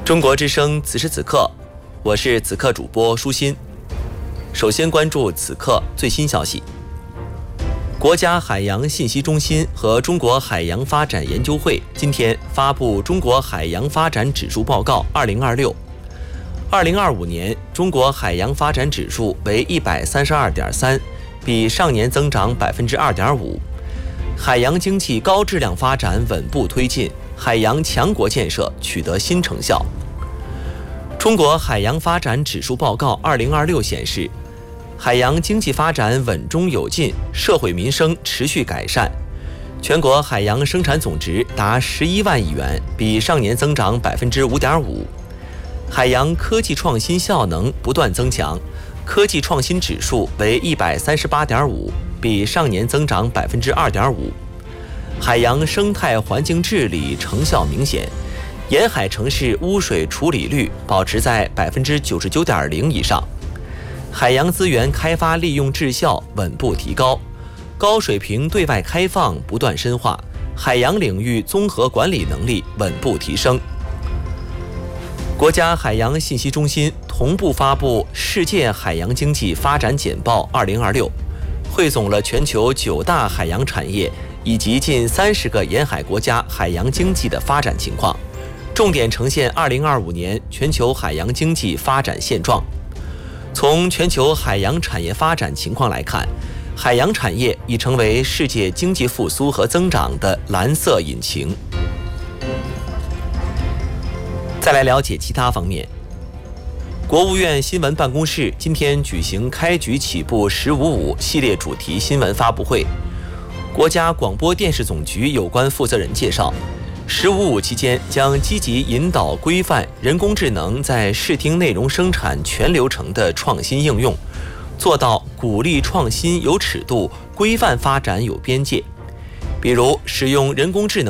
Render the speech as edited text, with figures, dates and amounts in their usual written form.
中国之声此时此刻，我是此刻主播舒心。首先关注此刻最新消息。国家海洋信息中心和中国海洋发展研究会今天发布《中国海洋发展指数报告2026》。2025年，中国海洋发展指数为132.3，比上年增长2.5%。海洋经济高质量发展稳步推进，海洋强国建设取得新成效。中国海洋发展指数报告2026显示，海洋经济发展稳中有进，社会民生持续改善。全国海洋生产总值达11万亿元，比上年增长5.5%。海洋科技创新效能不断增强，科技创新指数为138.5，比上年增长2.5%。海洋生态环境治理成效明显，沿海城市污水处理率保持在99.0%以上。海洋资源开发利用质效稳步提高，高水平对外开放不断深化，海洋领域综合管理能力稳步提升。国家海洋信息中心同步发布《世界海洋经济发展简报2026》，汇总了全球9大海洋产业以及近30个沿海国家海洋经济的发展情况，重点呈现2025年全球海洋经济发展现状。从全球海洋产业发展情况来看，海洋产业已成为世界经济复苏和增长的蓝色引擎。再来了解其他方面。国务院新闻办公室今天举行开局起步“1055”系列主题新闻发布会。国家广播电视总局有关负责人介绍，“1055”期间将积极引导规范人工智能在视听内容生产全流程的创新应用，做到鼓励创新有尺度，规范发展有边界。比如，使用人工智能